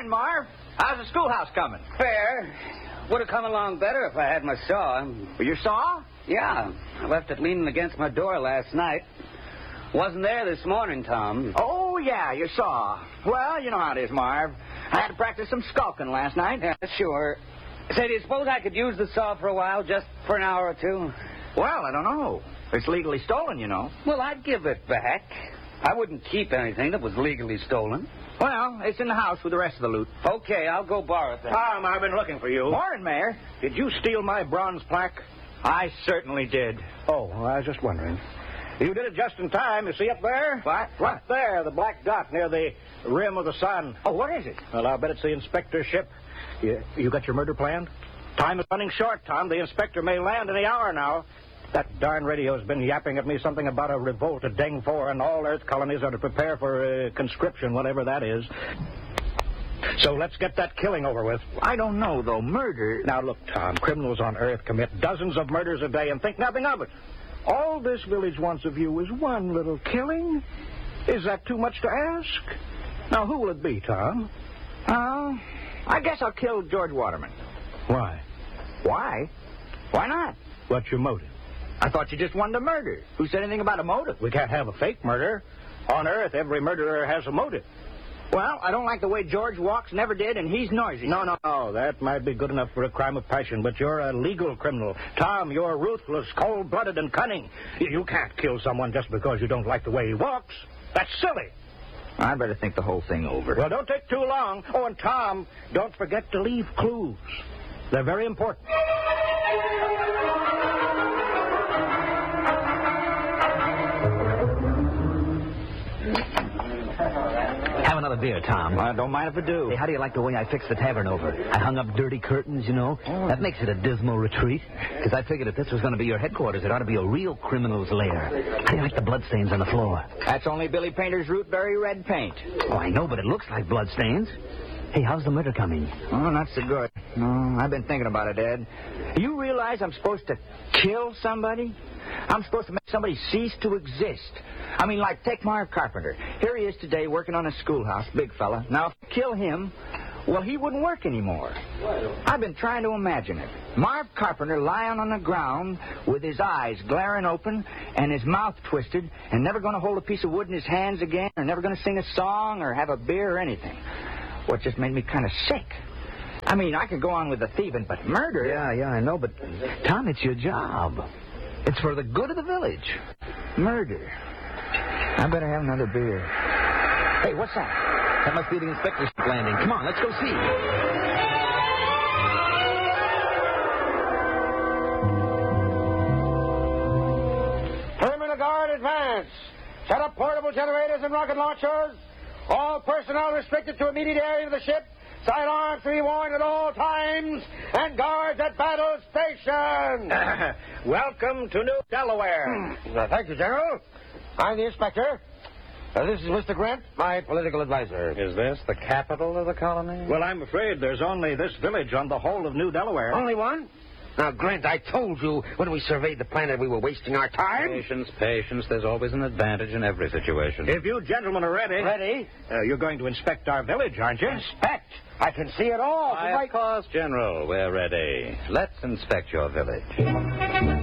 Marv. How's the schoolhouse coming? Fair. Would have come along better if I had my saw. Your saw? Yeah. I left it leaning against my door last night. Wasn't there this morning, Tom. Oh, yeah, your saw. Well, you know how it is, Marv. I had to practice some skulking last night. Yeah, sure. Say, do you suppose I could use the saw for a while, just for an hour or two? Well, I don't know. It's legally stolen, you know. Well, I'd give it back. I wouldn't keep anything that was legally stolen. Well, it's in the house with the rest of the loot. Okay, I'll go borrow it then. Tom, I've been looking for you. Morning, Mayor. Did you steal my bronze plaque? I certainly did. Oh, well, I was just wondering. You did it just in time. You see up there? What? Right there, the black dot near the rim of the sun. Oh, what is it? Well, I'll bet it's the inspector's ship. You got your murder planned? Time is running short, Tom. The inspector may land any hour now. That darn radio's been yapping at me something about a revolt at Deng 4, and all Earth colonies are to prepare for conscription, whatever that is. So let's get that killing over with. I don't know, though. Murder... Now, look, Tom, criminals on Earth commit dozens of murders a day and think nothing of it. All this village wants of you is one little killing. Is that too much to ask? Now, who will it be, Tom? I guess I'll kill George Waterman. Why? Why? Why not? What's your motive? I thought you just wanted to murder. Who said anything about a motive? We can't have a fake murder. On Earth, every murderer has a motive. Well, I don't like the way George walks, never did, and he's noisy. No. That might be good enough for a crime of passion, but you're a legal criminal. Tom, you're ruthless, cold-blooded, and cunning. You can't kill someone just because you don't like the way he walks. That's silly. I'd better think the whole thing over. Well, don't take too long. Oh, and Tom, don't forget to leave clues. They're very important. Have another beer, Tom. I don't mind if I do. Hey, how do you like the way I fixed the tavern over? I hung up dirty curtains, you know. That makes it a dismal retreat. Because I figured if this was going to be your headquarters, it ought to be a real criminal's lair. How do you like the bloodstains on the floor? That's only Billy Painter's rootberry red paint. Oh, I know, but it looks like bloodstains. Hey, how's the murder coming? Oh, not so good. No, I've been thinking about it, Ed. You realize I'm supposed to kill somebody? I'm supposed to make somebody cease to exist. I mean, like, take Marv Carpenter. Here he is today working on a schoolhouse, big fella. Now, if I kill him, well, he wouldn't work anymore. I've been trying to imagine it. Marv Carpenter lying on the ground with his eyes glaring open and his mouth twisted and never going to hold a piece of wood in his hands again or never going to sing a song or have a beer or anything. Well, it just made me kind of sick. I mean, I could go on with the thieving, but murder... Yeah, I know, but, Tom, it's your job. It's for the good of the village. Murder. I better have another beer. Hey, what's that? That must be the inspector's landing. Come on, let's go see. Terminal guard advance. Set up portable generators and rocket launchers. All personnel restricted to immediate area of the ship. Sidearms to be worn at all times. And guards at battle station. Welcome to New Delaware. Thank you, General. I'm the inspector. This is Mr. Grant, my political advisor. Is this the capital of the colony? Well, I'm afraid there's only this village on the whole of New Delaware. Only one? Now, Grant, I told you when we surveyed the planet we were wasting our time. Patience. There's always an advantage in every situation. If you gentlemen are ready... Ready? You're going to inspect our village, aren't you? Inspect? I can see it all. Of course, General. We're ready. Let's inspect your village.